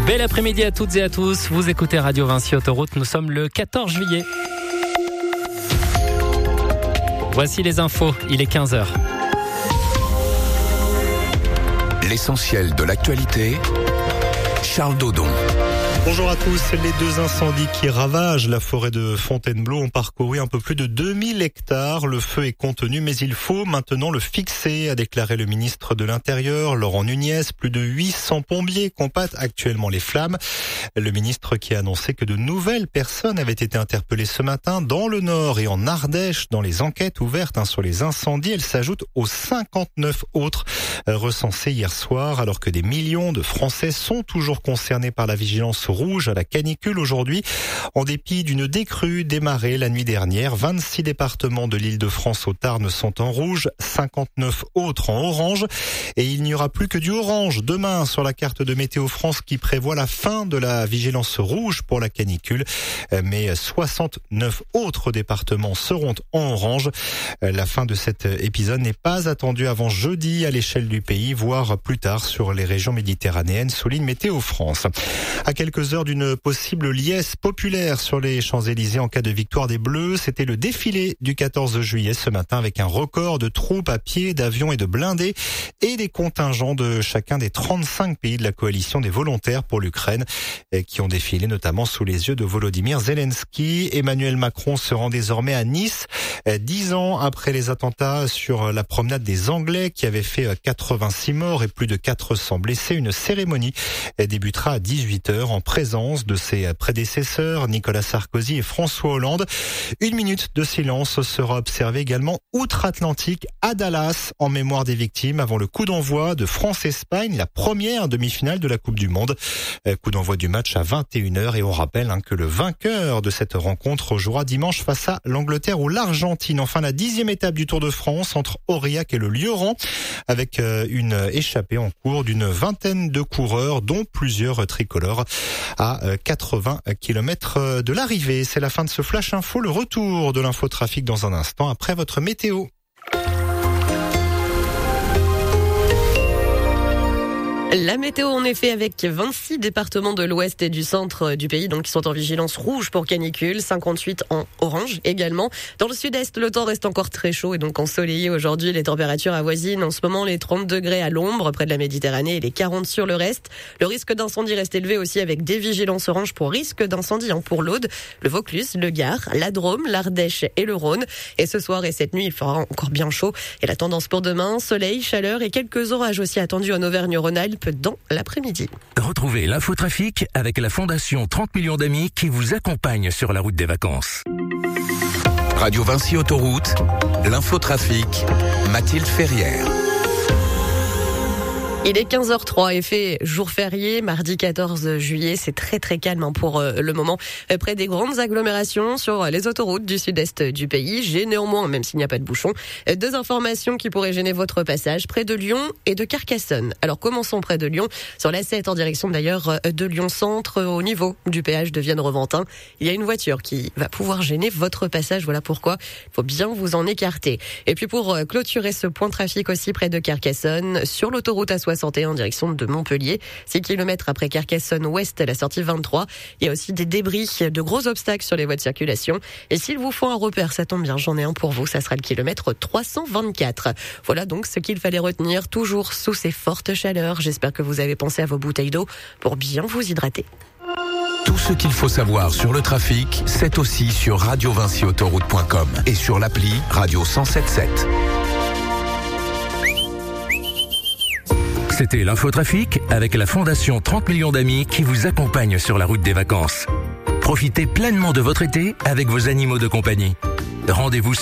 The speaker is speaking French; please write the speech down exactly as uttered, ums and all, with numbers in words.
Bel après-midi à toutes et à tous. Vous écoutez Radio Vinci Autoroute. Nous sommes le quatorze juillet. Voici les infos. Il est quinze heures. L'essentiel de l'actualité. Charles Dodon. Bonjour à tous. Les deux incendies qui ravagent la forêt de Fontainebleau ont parcouru un peu plus de deux mille hectares. Le feu est contenu, mais il faut maintenant le fixer, a déclaré le ministre de l'Intérieur, Laurent Nunez. Plus de huit cents pompiers combattent actuellement les flammes. Le ministre qui a annoncé que de nouvelles personnes avaient été interpellées ce matin dans le Nord et en Ardèche dans les enquêtes ouvertes hein, sur les incendies. Elles s'ajoutent aux cinquante-neuf autres euh, recensés hier soir, alors que des millions de Français sont toujours concernés par la vigilance rouge à la canicule aujourd'hui. En dépit d'une décrue démarrée la nuit dernière, vingt-six départements de l'Île-de-France au Tarn sont en rouge, cinquante-neuf autres en orange. Et il n'y aura plus que du orange demain sur la carte de Météo France qui prévoit la fin de la vigilance rouge pour la canicule. Mais soixante-neuf autres départements seront en orange. La fin de cet épisode n'est pas attendue avant jeudi à l'échelle du pays, voire plus tard sur les régions méditerranéennes, souligne Météo France. À quelques heures d'une possible liesse populaire sur les Champs-Élysées en cas de victoire des Bleus, c'était le défilé du quatorze juillet ce matin avec un record de troupes à pied, d'avions et de blindés et des contingents de chacun des trente-cinq pays de la coalition des volontaires pour l'Ukraine qui ont défilé notamment sous les yeux de Volodymyr Zelensky. Emmanuel Macron se rend désormais à Nice, dix ans après les attentats sur la promenade des Anglais qui avait fait quatre-vingt-six morts et plus de quatre cents blessés. Une cérémonie débutera à dix-huit heures en présence de ses prédécesseurs Nicolas Sarkozy et François Hollande. Une minute de silence sera observée également outre-Atlantique à Dallas en mémoire des victimes avant le coup d'envoi de France-Espagne, la première demi-finale de la Coupe du Monde. Coup d'envoi du match à vingt et une heures et on rappelle hein, que le vainqueur de cette rencontre jouera dimanche face à l'Angleterre ou l'Argentine. Enfin, la dixième étape du Tour de France entre Aurillac et le Lioran avec une échappée en cours d'une vingtaine de coureurs dont plusieurs tricolores à quatre-vingts kilomètres de l'arrivée. C'est la fin de ce Flash Info. Le retour de l'infotrafic dans un instant après votre météo. La météo, en effet, avec vingt-six départements de l'ouest et du centre du pays, donc qui sont en vigilance rouge pour canicule, cinquante-huit en orange également. Dans le sud-est, le temps reste encore très chaud et donc ensoleillé aujourd'hui. Les températures avoisinent en ce moment les trente degrés à l'ombre près de la Méditerranée et les quarante sur le reste. Le risque d'incendie reste élevé aussi avec des vigilances orange pour risque d'incendie hein, pour l'Aude, le Vaucluse, le Gard, la Drôme, l'Ardèche et le Rhône. Et ce soir et cette nuit, il fera encore bien chaud. Et la tendance pour demain, soleil, chaleur et quelques orages aussi attendus en Auvergne-Rhône-Alpes dans l'après-midi. Retrouvez l'infotrafic avec la Fondation trente millions d'amis qui vous accompagne sur la route des vacances. Radio Vinci Autoroute, l'infotrafic, Mathilde Ferrière. Il est quinze heures trois et fait jour férié, mardi quatorze juillet. C'est très très calme pour le moment. Près des grandes agglomérations sur les autoroutes du sud-est du pays. J'ai néanmoins, même s'il n'y a pas de bouchon, deux informations qui pourraient gêner votre passage près de Lyon et de Carcassonne. Alors commençons près de Lyon, sur la sept en direction d'ailleurs de Lyon-Centre au niveau du péage de Vienne-Reventin. Il y a une voiture qui va pouvoir gêner votre passage. Voilà pourquoi il faut bien vous en écarter. Et puis pour clôturer ce point trafic aussi près de Carcassonne, sur l'autoroute A soixante et un en direction de Montpellier, six kilomètres après Carcassonne Ouest à la sortie vingt-trois. Il y a aussi des débris, de gros obstacles sur les voies de circulation. Et s'il vous faut un repère, ça tombe bien, j'en ai un pour vous, ça sera le kilomètre trois cent vingt-quatre. Voilà donc ce qu'il fallait retenir, toujours sous ces fortes chaleurs. J'espère que vous avez pensé à vos bouteilles d'eau pour bien vous hydrater. Tout ce qu'il faut savoir sur le trafic, c'est aussi sur radio vinci autoroute point com et sur l'appli Radio cent sept sept. C'était l'infotrafic avec la Fondation trente millions d'amis qui vous accompagne sur la route des vacances. Profitez pleinement de votre été avec vos animaux de compagnie. Rendez-vous